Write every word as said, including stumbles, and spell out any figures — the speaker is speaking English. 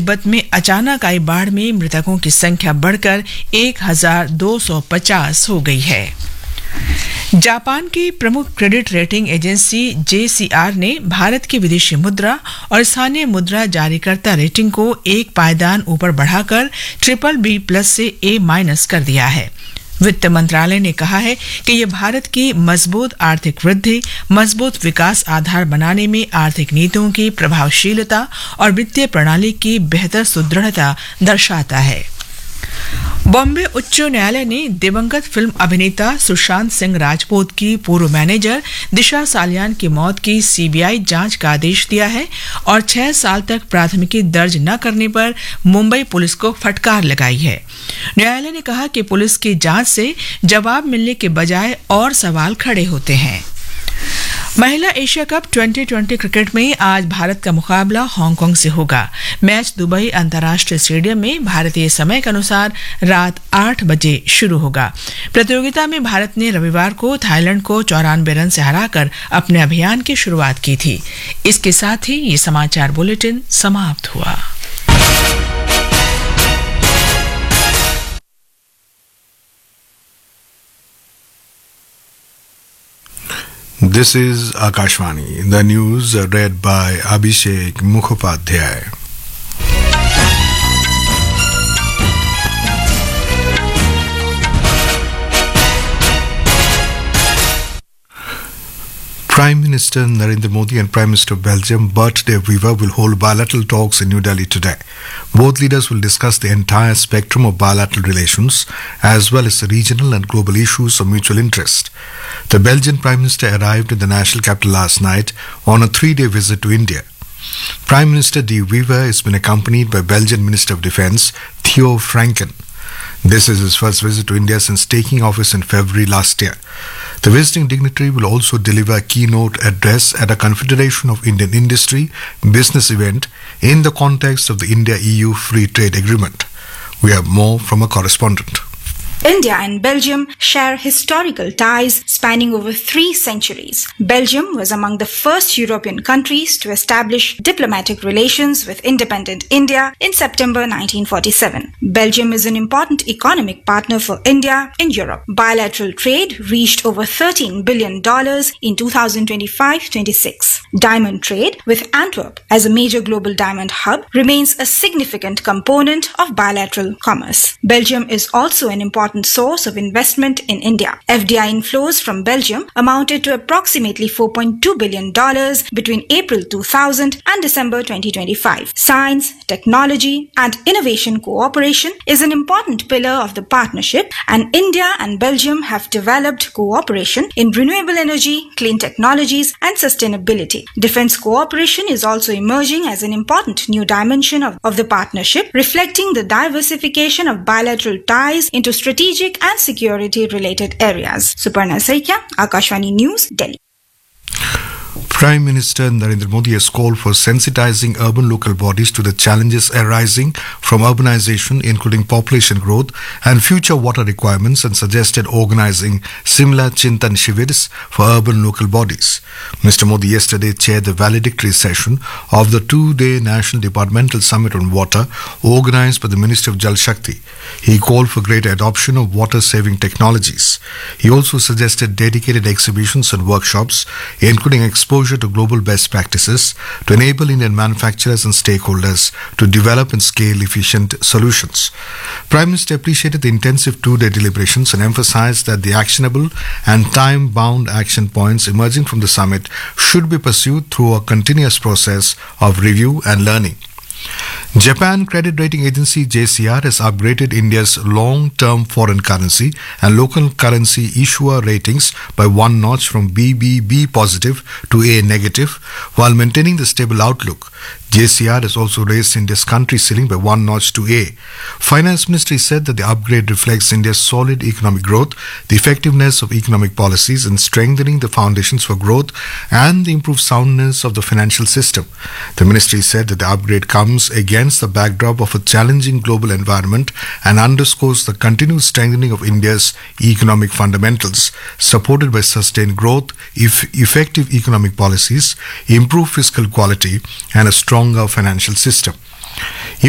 तिब्बत में अचानक आई बाढ़ में मृतकों की संख्या बढ़कर एक हजार दो सौ पचास हो गई है। जापान की प्रमुख क्रेडिट रेटिंग एजेंसी जे सी आर ने भारत की विदेशी मुद्रा और स्थानीय मुद्रा जारीकर्ता रेटिंग को एक पायदान ऊपर बढ़ाकर ट्रिपल बी प्लस से ए माइनस कर दिया है। वित्त मंत्रालय ने कहा है कि यह भारत की मजबूत आर्थिक वृद्धि, मजबूत विकास आधार बनाने में आर्थिक नीतियों की प्रभावशीलता और वित्तीय प्रणाली की बेहतर सुदृढ़ता दर्शाता है। बॉम्बे उच्च न्यायालय ने दिवंगत फिल्म अभिनेता सुशांत सिंह राजपूत की पूर्व मैनेजर दिशा सालियान की मौत की सी बी आई जांच का आदेश दिया है और छह साल तक प्राथमिकी दर्ज न करने पर मुंबई पुलिस को फटकार लगाई है। न्यायालय ने कहा कि पुलिस की जांच से जवाब मिलने के बजाय और सवाल खड़े होते हैं। महिला Asia cup twenty twenty cricket में आज भारत का मुकाबला हांगकांग से होगा। मैच दुबई अंतर्राष्ट्रीय स्टेडियम में भारतीय समय के अनुसार रात आठ बजे शुरू होगा। प्रतियोगिता में भारत ने रविवार को थाईलैंड को चौरानवे रन से हराकर अपने अभियान की शुरुआत की थी। इसके साथ ही ये समाचार बुलेटिन समाप्त हुआ। This is Akashvani. The news read by Abhishek Mukhopadhyay. Prime Minister Narendra Modi and Prime Minister of Belgium Bart de Wever will hold bilateral talks in New Delhi today. Both leaders will discuss the entire spectrum of bilateral relations as well as regional and global issues of mutual interest. The Belgian Prime Minister arrived in the national capital last night on a three-day visit to India. Prime Minister de Wever has been accompanied by Belgian Minister of Defence Theo Franken. This is his first visit to India since taking office in February last year. The visiting dignitary will also deliver a keynote address at a Confederation of Indian Industry business event in the context of the India-E U Free Trade Agreement. We have more from a correspondent. India and Belgium share historical ties spanning over three centuries. Belgium was among the first European countries to establish diplomatic relations with independent India in September nineteen forty-seven. Belgium is an important economic partner for India in Europe. Bilateral trade reached over thirteen billion dollars in two thousand twenty-five twenty-six. Diamond trade, with Antwerp as a major global diamond hub, remains a significant component of bilateral commerce. Belgium is also an important source of investment in India. F D I inflows from Belgium amounted to approximately four point two billion dollars between April two thousand and December twenty twenty-five. Science, technology and innovation cooperation is an important pillar of the partnership, and India and Belgium have developed cooperation in renewable energy, clean technologies and sustainability. Defense cooperation is also emerging as an important new dimension of, of the partnership, reflecting the diversification of bilateral ties into strategic Strategic and security-related areas. Suparna Saikia, Akashvani News, Delhi. Prime Minister Narendra Modi has called for sensitizing urban local bodies to the challenges arising from urbanization, including population growth and future water requirements, and suggested organizing similar Chintan Shivers for urban local bodies. Mister Modi yesterday chaired the valedictory session of the two-day National Departmental Summit on Water organized by the Ministry of Jal Shakti. He called for greater adoption of water-saving technologies. He also suggested dedicated exhibitions and workshops, including exposure to global best practices to enable Indian manufacturers and stakeholders to develop and scale efficient solutions. Prime Minister appreciated the intensive two-day deliberations and emphasized that the actionable and time-bound action points emerging from the summit should be pursued through a continuous process of review and learning. Japan credit rating agency J C R has upgraded India's long-term foreign currency and local currency issuer ratings by one notch from B B B positive to A negative, while maintaining the stable outlook. J C R has also raised India's country ceiling by one notch to A. Finance Ministry said that the upgrade reflects India's solid economic growth, the effectiveness of economic policies in strengthening the foundations for growth, and the improved soundness of the financial system. The ministry said that the upgrade comes against the backdrop of a challenging global environment and underscores the continued strengthening of India's economic fundamentals, supported by sustained growth, if effective economic policies, improved fiscal quality, and a stronger financial system. He